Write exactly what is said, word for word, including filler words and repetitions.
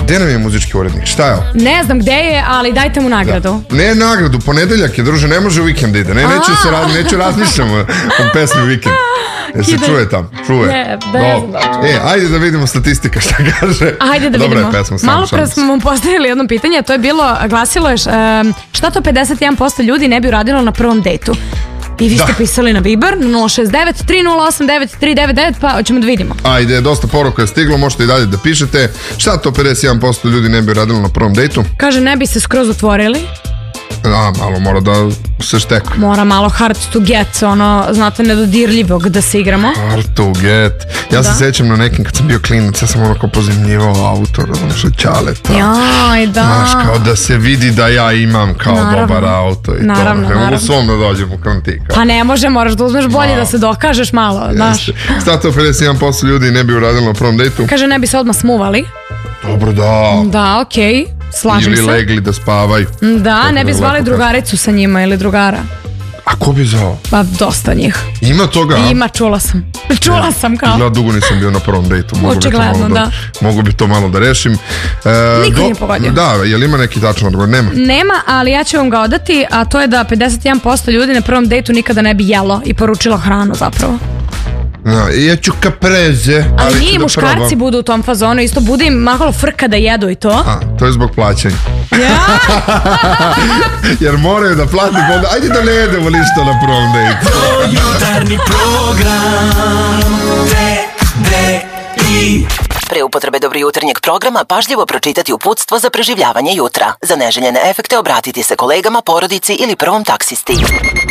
Gde nam je muzički urednik? Šta je ovo? Ne znam gde je, ali dajte mu nagradu. Da. Ne nagradu, ponedeljak je, druže, ne može vikend da ide. Ne, neću se radi, neću razmišljamo o pesmi vikend. Jel se čuje tamo? Čuje? Ne, da ne znam da čuje. E, ajde da vidimo statistika šta kaže. Ajde da Dobra vidimo. je pesma, sam, Malo pre smo vam postavili jedno pitanje, to je bilo, glasilo je um, šta to pedeset jedan posto ljudi ne bi uradilo na prvom dejtu. I vi ste da. pisali na Viber nula šest devet tri nula osam devet tri devet devet, pa hoćemo da vidimo. Ajde, dosta poruka je stiglo, možete i dalje da pišete. Šta to pedeset jedan posto ljudi ne bi uradilo na prvom dejtu? Kaže, ne bi se skroz otvorili. Da, malo mora da se šteka. Mora malo hard to get, ono, znate, nedodirljivog da se igramo. Hard to get. Ja da. se sećam na nekim kad sam bio klinac, ja sam ono kao pozemljivao auto, ono što ćaleta. Jaj, da. Znaš, kao da se vidi da ja imam kao naravno. dobar auto i naravno, to. Ne mogu naravno. svom da dođem u kantika. Pa ne može, moraš da uzmeš bolje, da se dokažeš malo, znaš. Šta to pedeset jedan posto ljudi ne bi uradilo na prvom dejtu? Kaže, ne bi se odmah smuvali. Dobro, da. Da, okej. Okay. Slažem ili se. Ili legli da spavaju. Da, ne bi zvali drugaricu sa njima ili drugara. A ko bi zvao? Pa dosta njih. Ima toga? Ima, čula sam. Čula sam kao. Ja dugo nisam bio na prvom dejtu. Mogu očigledno, bi da. Mogu bi to malo da rešim. E, Niko do, nije pogodio. Da, je li ima neki tačan odgovor? Nema. Nema, ali ja ću vam ga odati, a to je da pedeset jedan posto ljudi na prvom dejtu nikada ne bi jelo i poručilo hranu zapravo. Ja, ja ću kapreze. Ali, ali nije, muškarci probam. Budu u tom fazonu, isto bude im malo frka da jedu i to. A, to je zbog plaćanja. Ja. Jer moraju da plati, onda ajde da ne jedemo ništa na prvom dejtu. Jutarnji program T V I. Pre upotrebe dobro jutarnjeg programa pažljivo pročitati uputstvo za preživljavanje jutra. Za neželjene efekte obratiti se kolegama, porodici ili prvom taksisti.